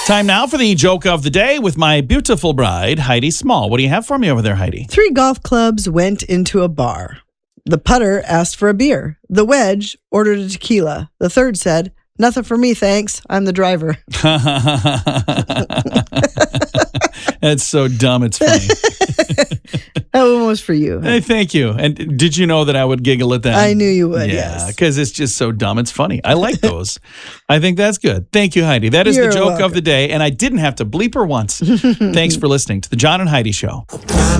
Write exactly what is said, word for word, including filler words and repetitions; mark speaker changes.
Speaker 1: Time now for the joke of the day with my beautiful bride, Heidi Small. What do you have for me over there, Heidi?
Speaker 2: Three golf clubs went into a bar. The putter asked for a beer. The wedge ordered a tequila. The third said, "Nothing for me, thanks. I'm the driver."
Speaker 1: That's so dumb, it's funny.
Speaker 2: That one was for you.
Speaker 1: Hey, thank you. And did you know that I would giggle at that?
Speaker 2: I knew you would,
Speaker 1: yeah,
Speaker 2: yes.
Speaker 1: because it's just so dumb. It's funny. I like those. I think that's good. Thank you, Heidi. That is
Speaker 2: You're
Speaker 1: the joke
Speaker 2: welcome.
Speaker 1: of the day, and I didn't have to bleep her once. Thanks for listening to the John and Heidi Show.